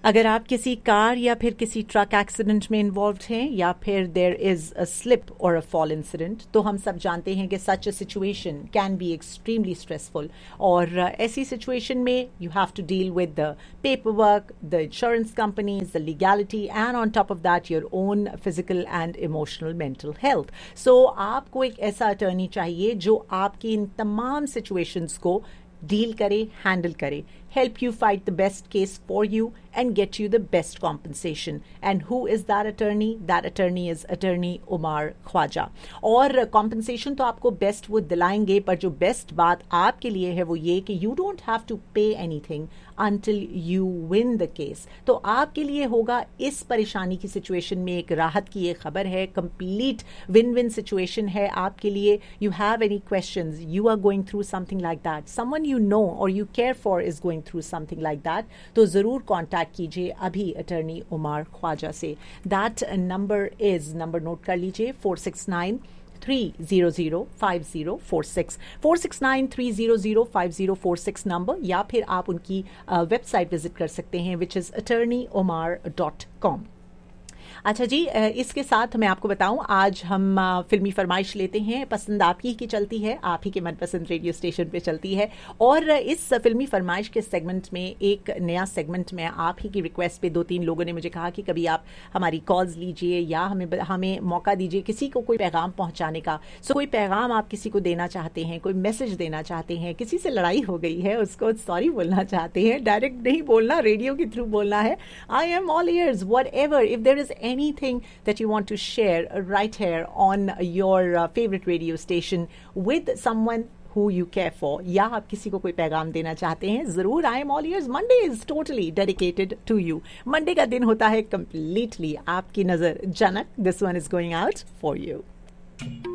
अगर आप किसी कार या फिर किसी ट्रक एक्सीडेंट में इन्वॉल्व हैं या फिर देयर इज अ स्लिप और अ फॉल इंसिडेंट, तो हम सब जानते हैं कि सच a situation can be extremely stressful. और ऐसी सिचुएशन में you have to deal with the paper work, the insurance companies, the legality, and on top of that your own physical and emotional mental health. सो आपको एक ऐसा attorney चाहिए जो आपकी इन तमाम सिचुएशंस को डील करे, हैंडल करे, help you fight the best case for you and get you the best compensation. And who is that attorney? That attorney is attorney Umar Khwaja. और compensation तो आपको best वो दिलाएंगे, पर जो best बात आपके लिए है वो ये कि you don't have to pay anything until you win the case. तो आपके लिए होगा इस परेशानी की सिचुएशन में एक राहत की ये खबर है, complete win-win situation है आपके लिए. You have any questions, you are going through something like that, someone you know or you care for is going through something like that, तो ज़रूर कॉन्टैक्ट कीजिए अभी अटर्नी उमर ख्वाजा से. दैट नंबर नोट कर लीजिए, 469-300-5046, 469-300-5046 नंबर, या फिर आप उनकी वेबसाइट विजिट कर सकते हैं विच इज़ attorneyomar.com. अच्छा जी, इसके साथ मैं आपको बताऊं, आज हम फिल्मी फरमाइश लेते हैं. पसंद आपकी की चलती है, आप ही के मनपसंद रेडियो स्टेशन पे चलती है. और इस फिल्मी फरमाइश के सेगमेंट में एक नया सेगमेंट में आप ही की रिक्वेस्ट पे 2-3 लोगों ने मुझे कहा कि कभी आप हमारी कॉल्स लीजिए या हमें मौका दीजिए किसी को कोई पैगाम पहुंचाने का. सो कोई पैगाम आप किसी को देना चाहते हैं, कोई मैसेज देना चाहते हैं, किसी से लड़ाई हो गई है उसको सॉरी बोलना चाहते हैं, डायरेक्ट नहीं बोलना, रेडियो के थ्रू बोलना है. I am all years, whatever, if there is anything that you want to share right here on your favorite radio station with someone who you care for, या आप किसी को कोई पैगाम देना चाहते हैं, जरूर. I am all ears. Monday is totally dedicated to you. Monday का दिन होता है completely आपकी नजर जनक. This one is going out for you.